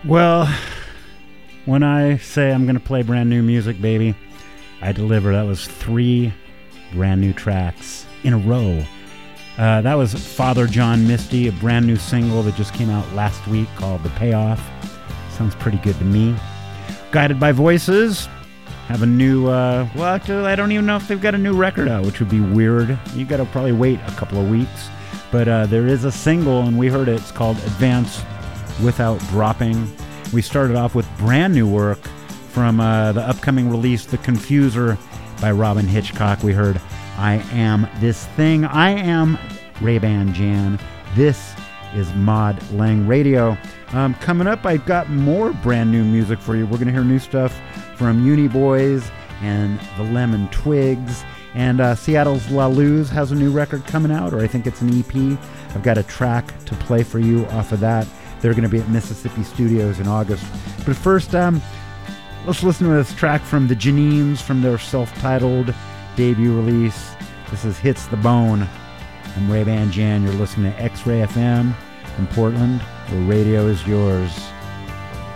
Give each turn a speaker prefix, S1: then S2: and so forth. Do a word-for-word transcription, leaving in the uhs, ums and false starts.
S1: Well, when I say I'm going to play brand new music, baby, I deliver. That was three brand new tracks in a row. Uh, that was Father John Misty, a brand new single that just came out last week called The Payoff. Sounds pretty good to me. Guided by Voices have a new, uh, well, actually, I don't even know if they've got a new record out, which would be weird. You got to probably wait a couple of weeks. But uh, there is a single, and we heard it. It's called Advance Without Dropping. We started off with brand new work from uh, the upcoming release, The Confuser by Robin Hitchcock. We heard I Am This Thing. I am Ray-Ban Jan. This is Mod Lang Radio. Um, coming up, I've got more brand new music for you. We're going to hear new stuff from Uni Boys and the Lemon Twigs. And uh, Seattle's La Luz has a new record coming out, or I think it's an E P. I've got a track to play for you off of that. They're going to be at Mississippi Studios in August. But first, um, let's listen to this track from the Janines from their self-titled debut release. This is Hits the Bone. I'm Ray-Ban Jan. You're listening to X-Ray F M in Portland, where radio is yours.